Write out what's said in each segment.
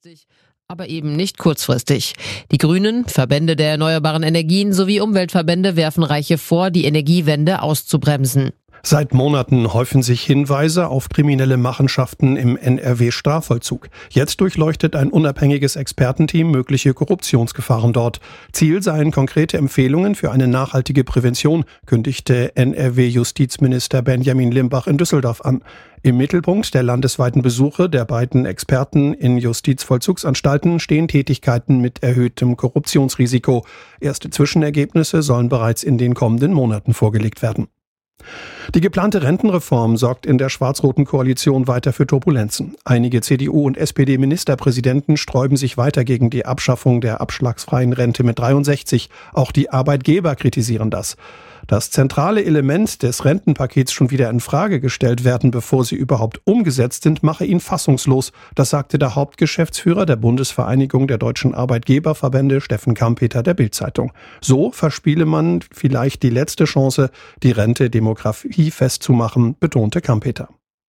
langfristig, aber eben nicht kurzfristig. Die Grünen, Verbände der erneuerbaren Energien sowie Umweltverbände werfen Reiche vor, die Energiewende auszubremsen. Seit Monaten häufen sich Hinweise auf kriminelle Machenschaften im NRW-Strafvollzug. Jetzt durchleuchtet ein unabhängiges Expertenteam mögliche Korruptionsgefahren dort. Ziel seien konkrete Empfehlungen für eine nachhaltige Prävention, kündigte NRW-Justizminister Benjamin Limbach in Düsseldorf an. Im Mittelpunkt der landesweiten Besuche der beiden Experten in Justizvollzugsanstalten stehen Tätigkeiten mit erhöhtem Korruptionsrisiko. Erste Zwischenergebnisse sollen bereits in den kommenden Monaten vorgelegt werden. Die geplante Rentenreform sorgt in der schwarz-roten Koalition weiter für Turbulenzen. Einige CDU- und SPD-Ministerpräsidenten sträuben sich weiter gegen die Abschaffung der abschlagsfreien Rente mit 63. Auch die Arbeitgeber kritisieren das. Das zentrale Element des Rentenpakets schon wieder in Frage gestellt werden, bevor sie überhaupt umgesetzt sind, mache ihn fassungslos. Das sagte der Hauptgeschäftsführer der Bundesvereinigung der deutschen Arbeitgeberverbände, Steffen Kampeter, der Bild-Zeitung. So verspiele man vielleicht die letzte Chance, die Rente demografiefest zu machen, betonte Kampeter.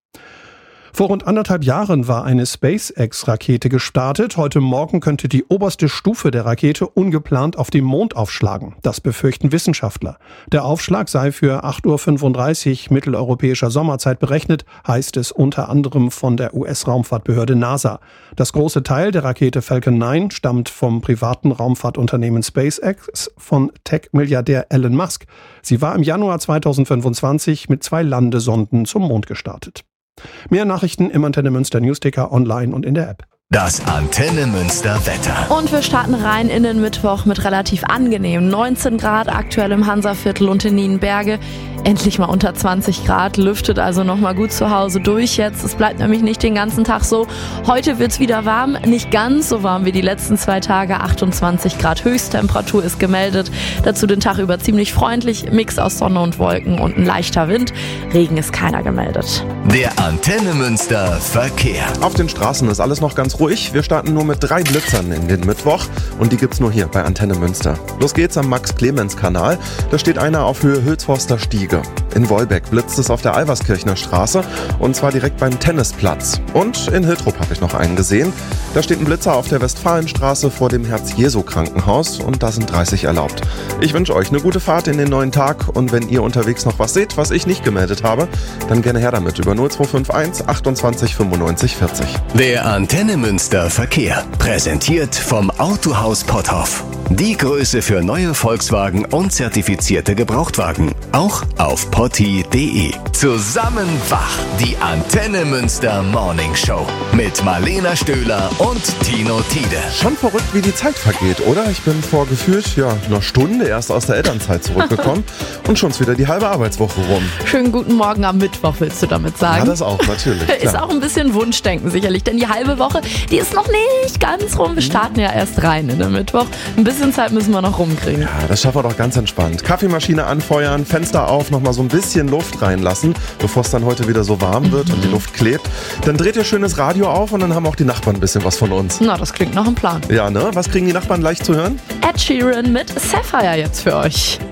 Vor rund 1,5 Jahren war eine SpaceX-Rakete gestartet. Heute Morgen könnte die oberste Stufe der Rakete ungeplant auf dem Mond aufschlagen. Das befürchten Wissenschaftler. Der Aufschlag sei für 8:35 Uhr mitteleuropäischer Sommerzeit berechnet, heißt es unter anderem von der US-Raumfahrtbehörde NASA. Das große Teil der Rakete Falcon 9 stammt vom privaten Raumfahrtunternehmen SpaceX von Tech-Milliardär Elon Musk. Sie war im Januar 2025 mit 2 Landesonden zum Mond gestartet. Mehr Nachrichten im Antenne Münster Newsticker, online und in der App. Das Antenne Münster Wetter. Und wir starten rein in den Mittwoch mit relativ angenehm. 19 Grad aktuell im Hansaviertel und in Nienberge. Endlich mal unter 20 Grad, lüftet also nochmal gut zu Hause durch jetzt. Es bleibt nämlich nicht den ganzen Tag so. Heute wird's wieder warm, nicht ganz so warm wie die letzten 2 Tage. 28 Grad Höchsttemperatur ist gemeldet. Dazu den Tag über ziemlich freundlich, Mix aus Sonne und Wolken und ein leichter Wind. Regen ist keiner gemeldet. Der Antenne Münster Verkehr. Auf den Straßen ist alles noch ganz ruhig. Wir starten nur mit 3 Blitzern in den Mittwoch und die gibt's nur hier bei Antenne Münster. Los geht's am Max-Clemens-Kanal. Da steht einer auf Höhe Hülsforster Stiege. In Wolbeck blitzt es auf der Alverskirchner Straße und zwar direkt beim Tennisplatz. Und in Hiltrup habe ich noch einen gesehen. Da steht ein Blitzer auf der Westfalenstraße vor dem Herz-Jesu-Krankenhaus und da sind 30 erlaubt. Ich wünsche euch eine gute Fahrt in den neuen Tag und wenn ihr unterwegs noch was seht, was ich nicht gemeldet habe, dann gerne her damit über 0251 28 95 40. Der Antenne Münster Verkehr. Präsentiert vom Autohaus Potthoff. Die Größe für neue Volkswagen und zertifizierte Gebrauchtwagen. Auch auf potti.de. Zusammen wach. Die Antenne Münster Morning Show. Mit Marlena Stöhler und Tino Tiede. Schon verrückt, wie die Zeit vergeht, oder? Ich bin vor gefühlt einer Stunde erst aus der Elternzeit zurückgekommen und schon ist wieder die halbe Arbeitswoche rum. Schönen guten Morgen am Mittwoch, willst du damit sagen? Ja, das auch, natürlich. Klar. Ist auch ein bisschen Wunschdenken sicherlich, denn die halbe Woche, die ist noch nicht ganz rum. Wir starten ja erst rein in den Mittwoch. Ein bisschen Zeit müssen wir noch rumkriegen. Ja, das schaffen wir doch ganz entspannt. Kaffeemaschine anfeuern, Fenster auf, nochmal so ein bisschen Luft reinlassen, bevor es dann heute wieder so warm wird und die Luft klebt. Dann dreht ihr schönes Radio auf und dann haben auch die Nachbarn ein bisschen was von uns. Na, das klingt nach einem Plan. Ja, ne? Was kriegen die Nachbarn leicht zu hören? Ed Sheeran mit Sapphire jetzt für euch.